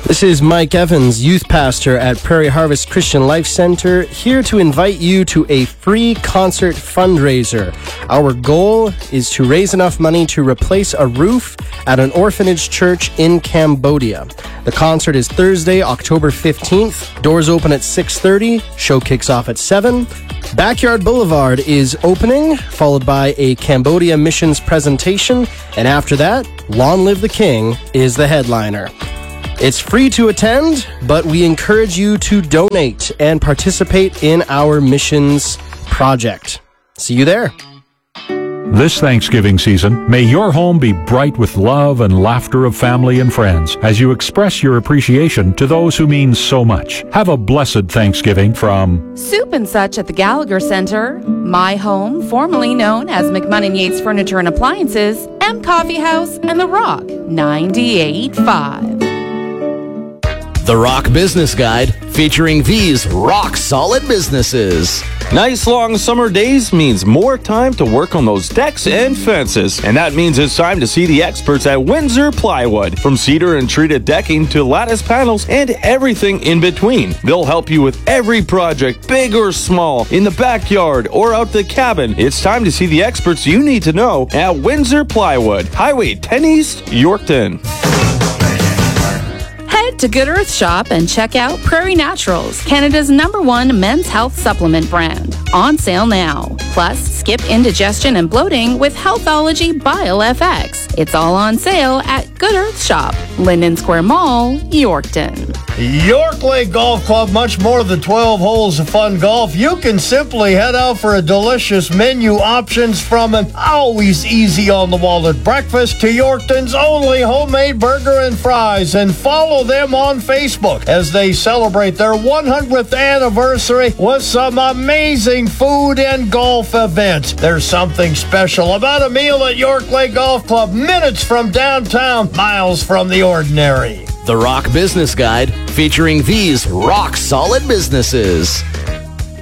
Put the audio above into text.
This is Mike Evans, youth pastor at Prairie Harvest Christian Life Center, here to invite you to a free concert fundraiser. Our goal is to raise enough money to replace a roof at an orphanage church in Cambodia. The concert is Thursday, October 15th. Doors open at 6:30. Show kicks off at 7. Backyard Boulevard is opening, followed by a Cambodia missions presentation. And after that, Long Live the King is the headliner. It's free to attend, but we encourage you to donate and participate in our missions project. See you there. This Thanksgiving season, may your home be bright with love and laughter of family and friends as you express your appreciation to those who mean so much. Have a blessed Thanksgiving from Soup and Such at the Gallagher Center, My Home, formerly known as McMunn & Yates Furniture and Appliances, M Coffee House, and The Rock 98.5. The Rock Business Guide, featuring these rock-solid businesses. Nice long summer days means more time to work on those decks and fences. And that means it's time to see the experts at Windsor Plywood. From cedar and treated decking to lattice panels and everything in between. They'll help you with every project, big or small, in the backyard or out the cabin. It's time to see the experts you need to know at Windsor Plywood, Highway 10 East, Yorkton. Head to Good Earth Shop and check out Prairie Naturals, Canada's #1 men's health supplement brand. On sale now. Plus, skip indigestion and bloating with Healthology Bile FX. It's all on sale at Good Earth Shop, Linden Square Mall, Yorkton. York Lake Golf Club, much more than 12 holes of fun golf. You can simply head out for a delicious menu options from an always easy on the wallet breakfast to Yorkton's only homemade burger and fries, and follow them on Facebook as they celebrate their 100th anniversary with some amazing food and golf events. There's something special about a meal at York Lake Golf Club, minutes from downtown, miles from the ordinary. The Rock Business Guide, featuring these rock-solid businesses.